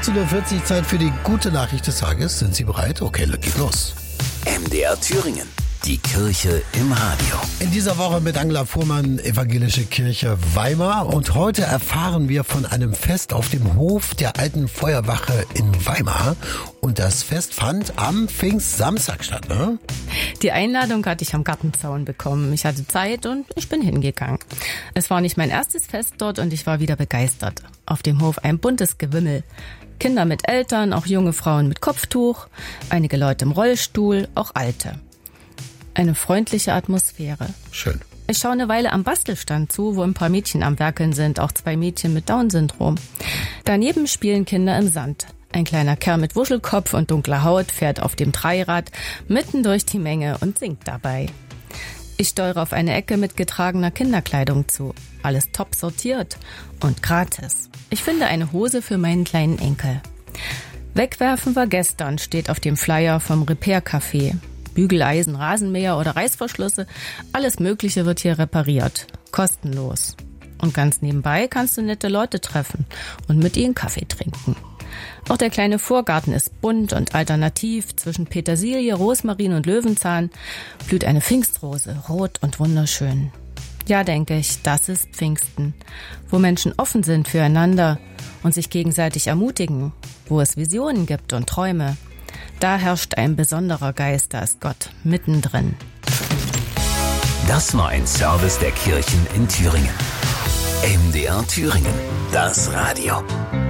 18:40 Uhr, Zeit für die gute Nachricht des Tages. Sind Sie bereit? Okay, geht los. MDR Thüringen. Die Kirche im Radio. In dieser Woche mit Angela Fuhrmann, Evangelische Kirche Weimar. Und heute erfahren wir von einem Fest auf dem Hof der alten Feuerwache in Weimar. Und das Fest fand am Pfingstsamstag statt, ne? Die Einladung hatte ich am Gartenzaun bekommen. Ich hatte Zeit und ich bin hingegangen. Es war nicht mein erstes Fest dort und ich war wieder begeistert. Auf dem Hof ein buntes Gewimmel. Kinder mit Eltern, auch junge Frauen mit Kopftuch, einige Leute im Rollstuhl, auch Alte. Eine freundliche Atmosphäre. Schön. Ich schaue eine Weile am Bastelstand zu, wo ein paar Mädchen am Werkeln sind, auch 2 Mädchen mit Down-Syndrom. Daneben spielen Kinder im Sand. Ein kleiner Kerl mit Wuschelkopf und dunkler Haut fährt auf dem Dreirad mitten durch die Menge und singt dabei. Ich steuere auf eine Ecke mit getragener Kinderkleidung zu. Alles top sortiert und gratis. Ich finde eine Hose für meinen kleinen Enkel. Wegwerfen war gestern, steht auf dem Flyer vom Repair Café. Bügeleisen, Rasenmäher oder Reißverschlüsse, alles Mögliche wird hier repariert. Kostenlos. Und ganz nebenbei kannst du nette Leute treffen und mit ihnen Kaffee trinken. Auch der kleine Vorgarten ist bunt und alternativ. Zwischen Petersilie, Rosmarin und Löwenzahn blüht eine Pfingstrose, rot und wunderschön. Ja, denke ich, das ist Pfingsten, wo Menschen offen sind füreinander und sich gegenseitig ermutigen, wo es Visionen gibt und Träume. Da herrscht ein besonderer Geist, da ist Gott mittendrin. Das war ein Service der Kirchen in Thüringen. MDR Thüringen, das Radio.